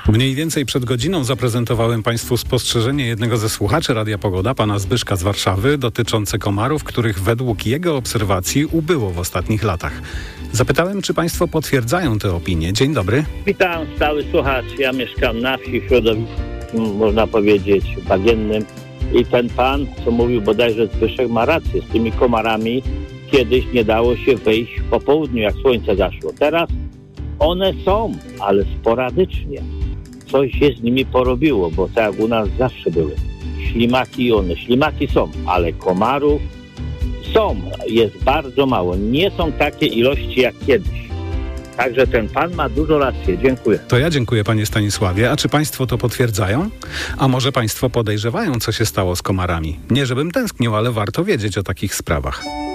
Mniej więcej przed godziną zaprezentowałem Państwu spostrzeżenie jednego ze słuchaczy Radia Pogoda, pana Zbyszka z Warszawy, dotyczące komarów, których według jego obserwacji ubyło w ostatnich latach. Zapytałem, czy Państwo potwierdzają tę opinię. Dzień dobry. Witam, stały słuchacz. Ja mieszkam na wsi, w środowisku, można powiedzieć, bagiennym. I ten pan, co mówił bodajże Zbyszek, ma rację. Z tymi komarami kiedyś nie dało się wyjść po południu, jak słońce zaszło. Teraz one są, ale sporadycznie. Coś się z nimi porobiło, bo tak jak u nas zawsze były. Ślimaki są, ale komarów jest bardzo mało. Nie są takie ilości jak kiedyś. Także ten pan ma dużo racji. Dziękuję. To ja dziękuję, panie Stanisławie. A czy państwo to potwierdzają? A może państwo podejrzewają, co się stało z komarami? Nie żebym tęsknił, ale warto wiedzieć o takich sprawach.